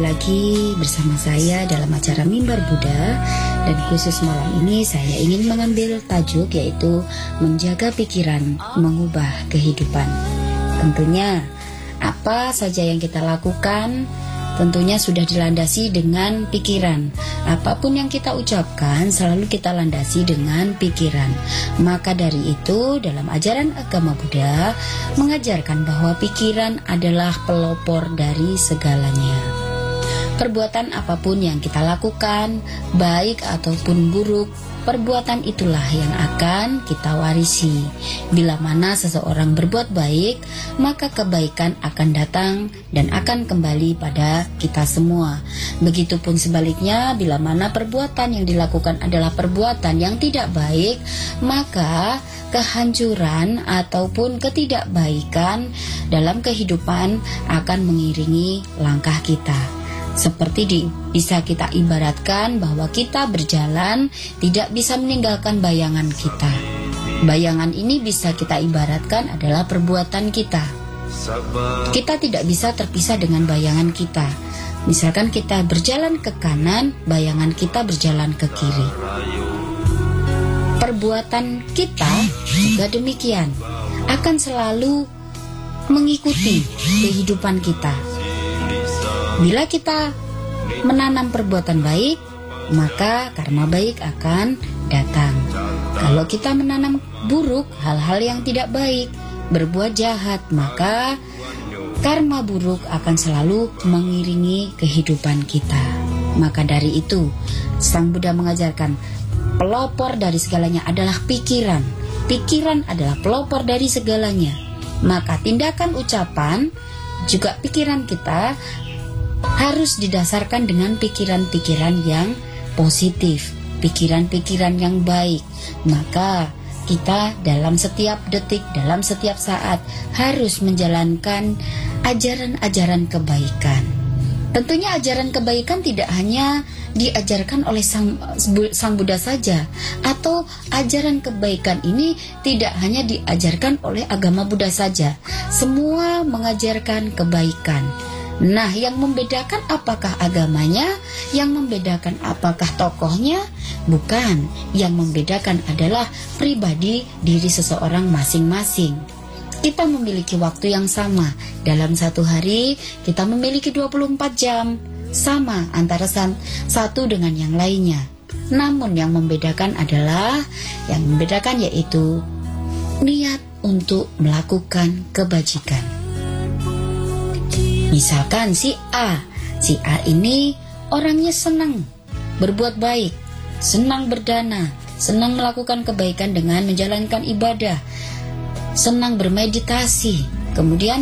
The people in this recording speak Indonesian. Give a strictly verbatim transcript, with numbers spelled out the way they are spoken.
lagi bersama saya dalam acara Mimbar Buddha. Dan khusus malam ini saya ingin mengambil tajuk yaitu menjaga pikiran, mengubah kehidupan. Tentunya apa saja yang kita lakukan tentunya sudah dilandasi dengan pikiran. Apapun yang kita ucapkan selalu kita landasi dengan pikiran. Maka dari itu dalam ajaran agama Buddha mengajarkan bahwa pikiran adalah pelopor dari segalanya. Perbuatan apapun yang kita lakukan, baik ataupun buruk, perbuatan itulah yang akan kita warisi. Bila mana seseorang berbuat baik, maka kebaikan akan datang dan akan kembali pada kita semua. Begitupun sebaliknya, bila mana perbuatan yang dilakukan adalah perbuatan yang tidak baik, maka kehancuran ataupun ketidakbaikan dalam kehidupan akan mengiringi langkah kita. Seperti di, bisa kita ibaratkan bahwa kita berjalan tidak bisa meninggalkan bayangan kita. Bayangan ini bisa kita ibaratkan adalah perbuatan kita. Kita tidak bisa terpisah dengan bayangan kita. Misalkan kita berjalan ke kanan, bayangan kita berjalan ke kiri. Perbuatan kita juga demikian, akan selalu mengikuti kehidupan kita. Bila kita menanam perbuatan baik, maka karma baik akan datang. Kalau kita menanam buruk, hal-hal yang tidak baik, berbuat jahat, maka karma buruk akan selalu mengiringi kehidupan kita. Maka dari itu, Sang Buddha mengajarkan pelopor dari segalanya adalah pikiran. Pikiran adalah pelopor dari segalanya. Maka tindakan, ucapan, juga pikiran kita harus didasarkan dengan pikiran-pikiran yang positif, pikiran-pikiran yang baik. Maka kita dalam setiap detik, dalam setiap saat harus menjalankan ajaran-ajaran kebaikan. Tentunya ajaran kebaikan tidak hanya diajarkan oleh Sang, Sang Buddha saja, atau ajaran kebaikan ini tidak hanya diajarkan oleh agama Buddha saja. Semua mengajarkan kebaikan. Nah, yang membedakan apakah agamanya, yang membedakan apakah tokohnya? Bukan. Yang membedakan adalah pribadi diri seseorang masing-masing. Kita memiliki waktu yang sama. Dalam satu hari, kita memiliki dua puluh empat jam. Sama antara satu dengan yang lainnya. Namun yang membedakan adalah, yang membedakan yaitu niat untuk melakukan kebajikan. Misalkan si A, si A ini orangnya senang berbuat baik, senang berdana, senang melakukan kebaikan dengan menjalankan ibadah, senang bermeditasi, kemudian